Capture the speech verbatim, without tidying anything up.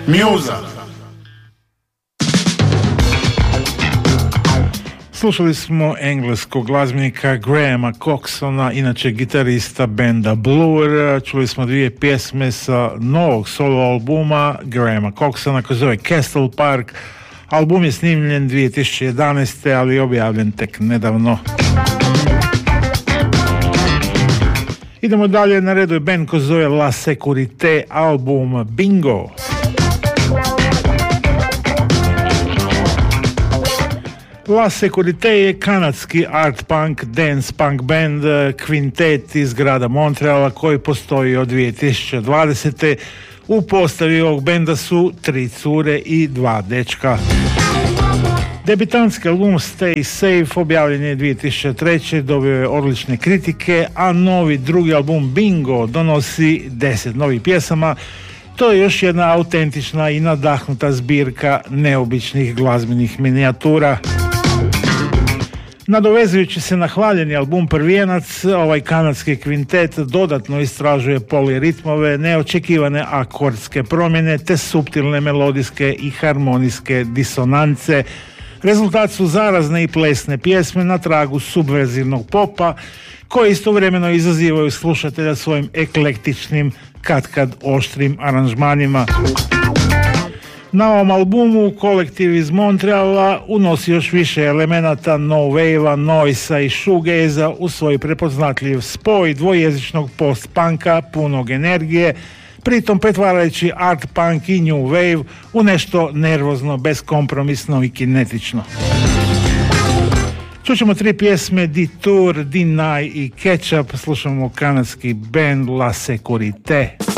Muza. Slušali smo engleskog glazbenika Grahama Coxona, inače gitarista benda Blur. Čuli smo dvije pjesme sa novog solo albuma Grahama Coxona koji se zove Castle Park. Album je snimljen dvije tisuće jedanaeste. ali je objavljen tek nedavno. Idemo dalje, na redu je band koji se zove La Securite, album Bingo. La Securite je kanadski art punk, dance punk band, kvintet iz grada Montreala koji postoji od dvije tisuće dvadesete. U postavi ovog benda su tri cure i dva dečka. Debitantski album Stay Safe objavljen je dvije tisuće treće. dobio je odlične kritike, a novi drugi album Bingo donosi deset novih pjesama. To je još jedna autentična i nadahnuta zbirka neobičnih glazbenih minijatura. Nadovezujući se na hvaljeni album Prvijenac, ovaj kanadski kvintet dodatno istražuje poliritmove, neočekivane akordske promjene te suptilne melodijske i harmonijske disonance. Rezultat su zarazne i plesne pjesme na tragu subverzivnog popa koje istovremeno izazivaju slušatelja svojim eklektičnim, katkad oštrim aranžmanima. Na ovom albumu kolektiv iz Montreala unosi još više elemenata no wave-a, noisa i shoegaze-a u svoj prepoznatljiv spoj dvojezičnog post-punka punog energije, pritom pretvarajući art punk i new wave u nešto nervozno, beskompromisno i kinetično. Čućemo tri pjesme, Detour, Deny i Catch Up. Slušamo kanadski band La Securite.